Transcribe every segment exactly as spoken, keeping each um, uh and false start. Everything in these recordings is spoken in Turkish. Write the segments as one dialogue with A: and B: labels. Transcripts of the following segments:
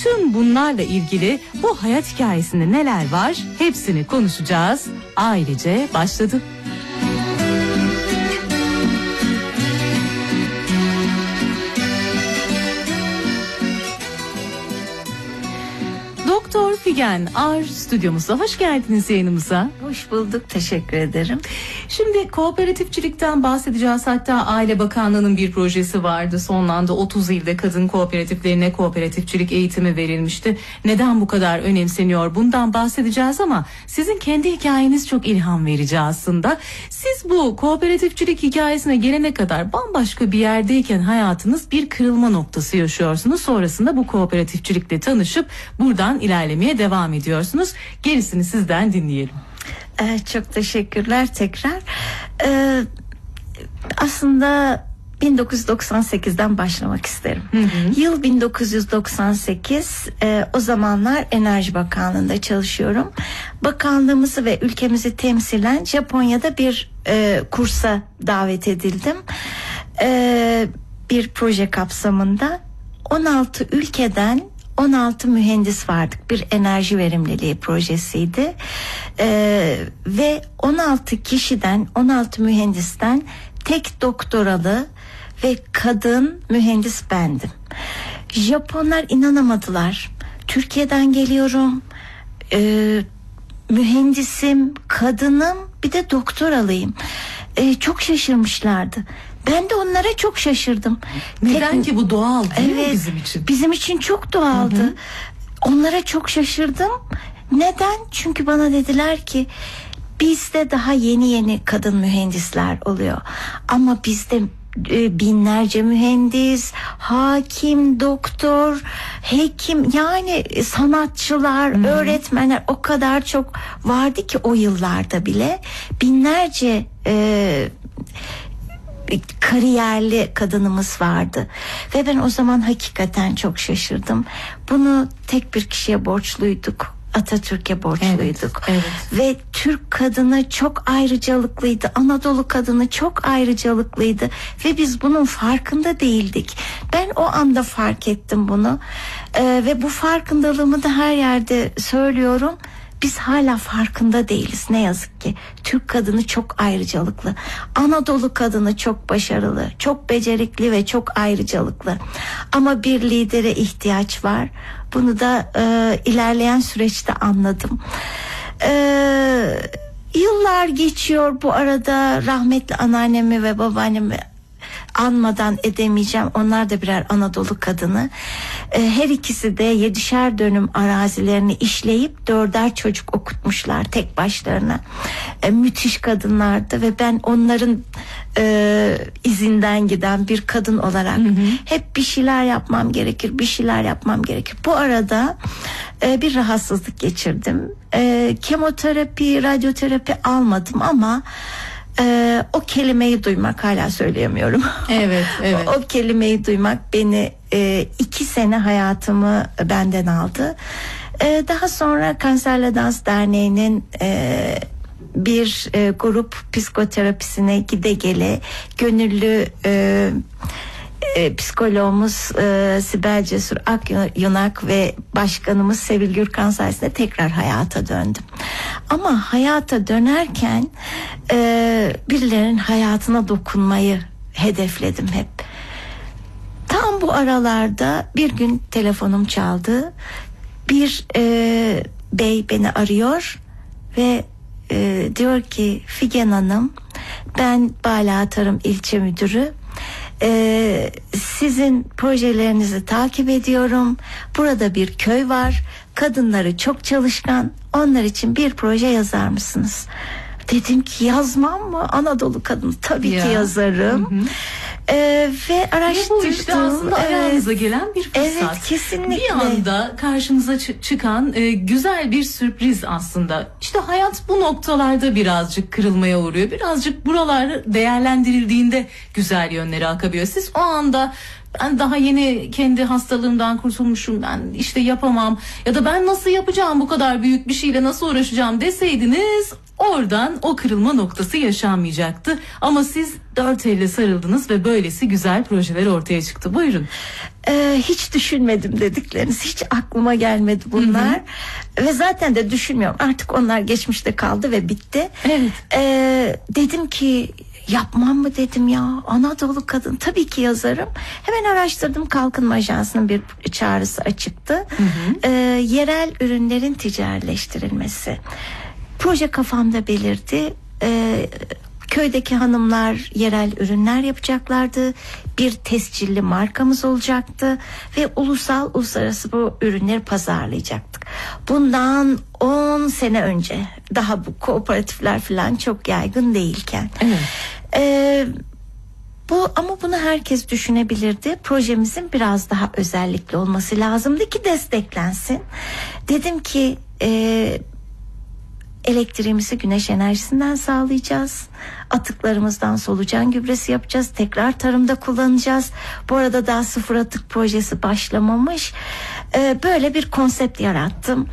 A: Tüm bunlarla ilgili bu hayat hikayesinde neler var hepsini konuşacağız. Ailece başladı. Doktor Figen Ar stüdyomuzda. Hoş geldiniz yayınımıza.
B: Hoş bulduk, teşekkür ederim.
A: Şimdi kooperatifçilikten bahsedeceğiz. Hatta Aile Bakanlığı'nın bir projesi vardı. Sonlandı. otuz ilde kadın kooperatiflerine kooperatifçilik eğitimi verilmişti. Neden bu kadar önemseniyor? Bundan bahsedeceğiz ama sizin kendi hikayeniz çok ilham verici aslında. Siz bu kooperatifçilik hikayesine gelene kadar bambaşka bir yerdeyken hayatınız bir kırılma noktası yaşıyorsunuz. Sonrasında bu kooperatifçilikle tanışıp buradan ilerlemeye devam ediyorsunuz. Gerisini sizden dinleyelim.
B: Ee, çok teşekkürler tekrar. Ee, aslında bin dokuz yüz doksan sekizden başlamak isterim. Hı hı. Yıl bin dokuz yüz doksan sekiz. E, o zamanlar Enerji Bakanlığı'nda çalışıyorum. Bakanlığımızı ve ülkemizi temsilen Japonya'da bir e, kursa davet edildim. E, bir proje kapsamında on altı ülkeden on altı mühendis vardık. Bir enerji verimliliği projesiydi. Ee, ve on altı kişiden, on altı mühendisten tek doktoralı ve kadın mühendis bendim. Japonlar inanamadılar. Türkiye'den geliyorum. Ee, mühendisim, kadınım, bir de doktoralıyım. Ee, çok şaşırmışlardı. Ben de onlara çok şaşırdım.
A: Neden Tek... ki bu doğal değil
B: evet,
A: mi bizim için?
B: Bizim için çok doğaldı. Hı hı. Onlara çok şaşırdım. Neden? Çünkü bana dediler ki bizde daha yeni yeni kadın mühendisler oluyor. Ama bizde e, binlerce mühendis, hakim, doktor, hekim, yani sanatçılar, hı hı. öğretmenler o kadar çok vardı ki o yıllarda bile binlerce e, kariyerli kadınımız vardı ve ben o zaman hakikaten çok şaşırdım. Bunu tek bir kişiye borçluyduk, Atatürk'e borçluyduk.
A: Evet, evet.
B: Ve Türk kadını çok ayrıcalıklıydı, Anadolu kadını çok ayrıcalıklıydı ve biz bunun farkında değildik. Ben o anda fark ettim bunu ee, ve bu farkındalığımı da her yerde söylüyorum. Biz hala farkında değiliz ne yazık ki. Türk kadını çok ayrıcalıklı. Anadolu kadını çok başarılı, çok becerikli ve çok ayrıcalıklı. Ama bir lidere ihtiyaç var. Bunu da e, ilerleyen süreçte anladım. E, yıllar geçiyor, bu arada rahmetli anneannemi ve babaannemi anmadan edemeyeceğim. Onlar da birer Anadolu kadını. Ee, her ikisi de yedişer dönüm arazilerini işleyip dörder çocuk okutmuşlar tek başlarına. Ee, müthiş kadınlardı ve ben onların e, izinden giden bir kadın olarak hı hı. hep bir şeyler yapmam gerekir, bir şeyler yapmam gerekir. Bu arada e, bir rahatsızlık geçirdim. E, kemoterapi, radyoterapi almadım ama Ee, o kelimeyi duymak, hala söyleyemiyorum.
A: Evet, evet.
B: o, o kelimeyi duymak beni e, iki sene hayatımı benden aldı. E, daha sonra Kanserle Dans Derneği'nin e, bir e, grup psikoterapisine gide gele gönüllü e, E, psikologumuz e, Sibel Cesur Akyunak ve başkanımız Sevil Gürkan sayesinde tekrar hayata döndüm. Ama hayata dönerken e, birilerinin hayatına dokunmayı hedefledim hep. Tam bu aralarda bir gün telefonum çaldı. Bir e, bey beni arıyor ve e, diyor ki Figen Hanım, ben Bala Tarım İlçe Müdürü. Ee, sizin projelerinizi takip ediyorum. Burada bir köy var. Kadınları çok çalışkan. Onlar için bir proje yazar mısınız? Dedim ki yazmam mı? Anadolu kadını tabii ya. ki yazarım. Hı hı. Ee, ve araştırdım.
A: Bu işte aslında evet. ayağınıza gelen bir fırsat.
B: Evet, kesinlikle.
A: Bir anda karşınıza ç- çıkan e, güzel bir sürpriz aslında. İşte hayat bu noktalarda birazcık kırılmaya uğruyor. Birazcık buralar değerlendirildiğinde güzel yönleri akabiliyor. Siz o anda ben daha yeni kendi hastalığımdan kurtulmuşum, ben işte yapamam ya da ben nasıl yapacağım, bu kadar büyük bir şeyle nasıl uğraşacağım deseydiniz, oradan o kırılma noktası yaşanmayacaktı. Ama siz dört elle sarıldınız ve böylesi güzel projeler ortaya çıktı. Buyurun.
B: Ee, hiç düşünmedim dedikleriniz, hiç aklıma gelmedi bunlar. Hı hı. Ve zaten de düşünmüyorum, artık onlar geçmişte kaldı ve bitti.
A: Evet.
B: Ee, dedim ki yapmam mı dedim ya, Anadolu Kadın tabii ki yazarım. Hemen araştırdım, Kalkınma Ajansı'nın bir çağrısı açıktı. Hı hı. Ee, yerel ürünlerin ticarileştirilmesi. Proje kafamda belirdi. Ee, köydeki hanımlar yerel ürünler yapacaklardı. Bir tescilli markamız olacaktı ve ulusal, uluslararası bu ürünleri pazarlayacaktık. Bundan on sene önce, daha bu kooperatifler falan çok yaygın değilken. Evet. Ee, bu ama bunu herkes düşünebilirdi. Projemizin biraz daha özellikli olması lazımdı ki desteklensin. Dedim ki e, elektriğimizi güneş enerjisinden sağlayacağız. Atıklarımızdan solucan gübresi yapacağız. Tekrar tarımda kullanacağız. Bu arada daha sıfır atık projesi başlamamış. Ee, böyle bir konsept yarattım.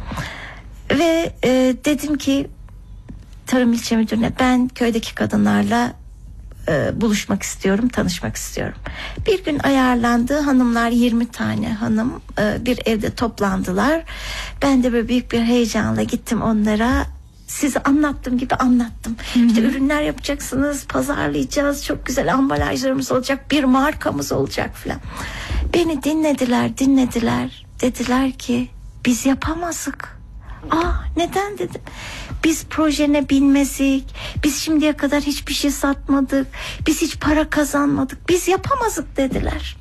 B: Ve e, dedim ki Tarım İlçe Müdürü'ne, ben köydeki kadınlarla e, buluşmak istiyorum, tanışmak istiyorum. Bir gün ayarlandı. Hanımlar, yirmi tane hanım e, bir evde toplandılar. Ben de böyle büyük bir heyecanla gittim onlara. Size anlattığım gibi anlattım. Hı hı. İşte ürünler yapacaksınız, pazarlayacağız, çok güzel ambalajlarımız olacak, bir markamız olacak falan. Beni dinlediler, dinlediler. Dediler ki biz yapamazdık. Aa, neden dedim. Biz projene bilmezik, biz şimdiye kadar hiçbir şey satmadık, biz hiç para kazanmadık, biz yapamazdık dediler.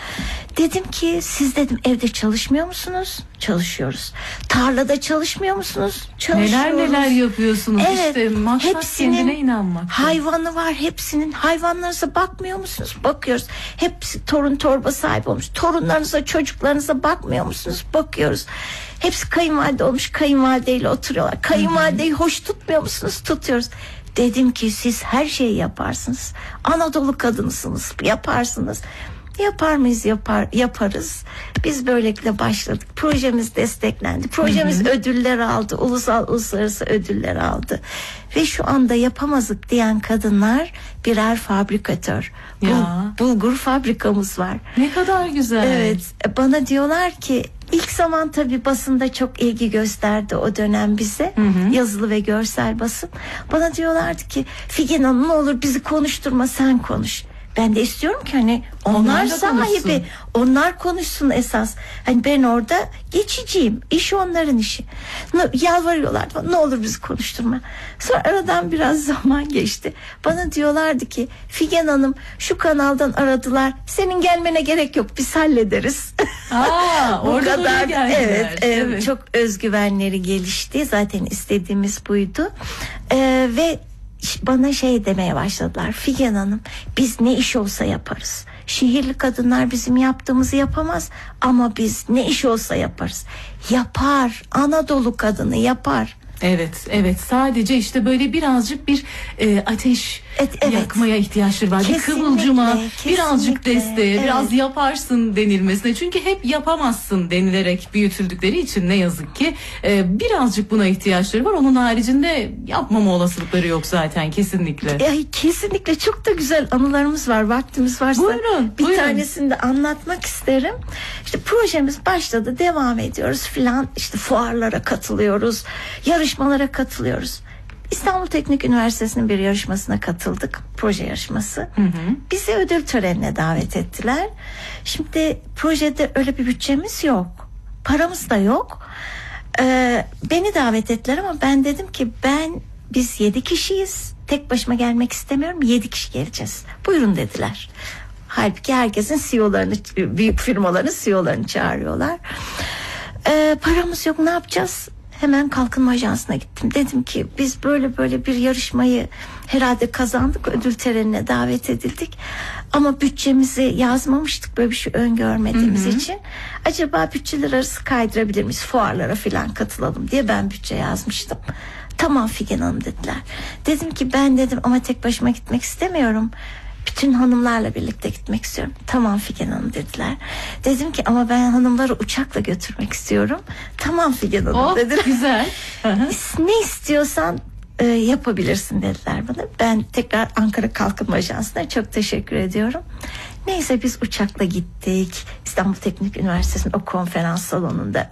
B: Dedim ki siz dedim evde çalışmıyor musunuz? Çalışıyoruz. Tarlada çalışmıyor musunuz? Çalışıyoruz.
A: Neler neler yapıyorsunuz.
B: Evet,
A: işte maksat
B: hepsinin
A: kendine inanmak.
B: hayvanı var, hepsinin. Hayvanlarınıza bakmıyor musunuz? Bakıyoruz. Hepsi torun torba sahibi olmuş. Torunlarınıza, çocuklarınıza bakmıyor musunuz? Bakıyoruz. Hepsi kayınvalide olmuş, kayınvalideyle oturuyorlar. Kayınvalideyi hoş tutmuyor musunuz? Tutuyoruz. Dedim ki siz her şeyi yaparsınız. Anadolu kadınısınız, yaparsınız. Yapar mıyız? Yapar, yaparız. Biz böylelikle başladık. Projemiz desteklendi. Projemiz hı hı. ödüller aldı. Ulusal, uluslararası ödüller aldı. Ve şu anda yapamazdık diyen kadınlar birer fabrikatör.
A: Ya.
B: Bul, bulgur fabrikamız var.
A: Ne kadar güzel.
B: Evet. Bana diyorlar ki ilk zaman tabii basında çok ilgi gösterdi o dönem bize. Hı hı. Yazılı ve görsel basın. Bana diyorlardı ki Figen Hanım, ne olur bizi konuşturma, sen konuş. Ben de istiyorum ki hani onlar, onlar sahibi, konuşsun. Onlar konuşsun esas. Hani ben orada geçiciyim. İş onların işi. Yalvarıyorlar. Ne olur bizi konuşturma. Sonra aradan biraz zaman geçti. Bana diyorlardı ki Figen Hanım, şu kanaldan aradılar. Senin gelmene gerek yok. Biz hallederiz.
A: Aa, orada kadar.
B: Evet, evet, evet. Çok özgüvenleri gelişti. Zaten istediğimiz buydu. Ee, ve bana şey demeye başladılar. Figen Hanım, biz ne iş olsa yaparız. Şehirli kadınlar bizim yaptığımızı yapamaz ama biz ne iş olsa yaparız. Yapar. Anadolu kadını yapar.
A: Evet, evet. Sadece işte böyle birazcık bir e, ateş evet, evet. yakmaya ihtiyaçları var. Kesinlikle, bir kıvılcıma, kesinlikle. Birazcık desteğe, evet. biraz yaparsın denilmesine. Çünkü hep yapamazsın denilerek büyütüldükleri için ne yazık ki e, birazcık buna ihtiyaçları var. Onun haricinde yapmama olasılıkları yok zaten kesinlikle.
B: Ya, kesinlikle çok da güzel anılarımız var. Vaktimiz varsa
A: buyurun,
B: bir
A: buyurun.
B: tanesini de anlatmak isterim. İşte projemiz başladı, devam ediyoruz filan. İşte fuarlara katılıyoruz, yarışmalara katılıyoruz. İstanbul Teknik Üniversitesi'nin bir yarışmasına katıldık. Proje yarışması. Hı hı. Bizi ödül törenine davet ettiler. Şimdi projede öyle bir bütçemiz yok. Paramız da yok. Ee, beni davet ettiler ama ben dedim ki ben biz yedi kişiyiz. Tek başıma gelmek istemiyorum. Yedi kişi geleceğiz. Buyurun dediler. Halbuki herkesin C E O'larını, büyük firmaların C E O'larını çağırıyorlar. Ee, paramız yok, ne yapacağız? Hemen Kalkınma Ajansı'na gittim. Dedim ki biz böyle böyle bir yarışmayı herhalde kazandık. Ödül törenine davet edildik. Ama bütçemizi yazmamıştık, böyle bir şey öngörmediğimiz hı hı. için. Acaba bütçeler arası kaydırabilir miyiz? Fuarlara falan katılalım diye ben bütçe yazmıştım. Tamam Figen Hanım dediler. Dedim ki ben dedim ama tek başıma gitmek istemiyorum. Bütün hanımlarla birlikte gitmek istiyorum. Tamam Figen Hanım dediler. Dedim ki ama ben hanımları uçakla götürmek istiyorum. Tamam Figen Hanım
A: Oh,
B: dediler.
A: güzel.
B: Ne istiyorsan e, yapabilirsin dediler bana. Ben tekrar Ankara Kalkınma Ajansı'na çok teşekkür ediyorum. Neyse biz uçakla gittik. İstanbul Teknik Üniversitesi'nin o konferans salonunda